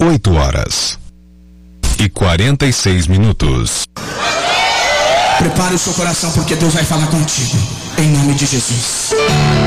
8h46. Prepare o seu coração porque Deus vai falar contigo. Em nome de Jesus.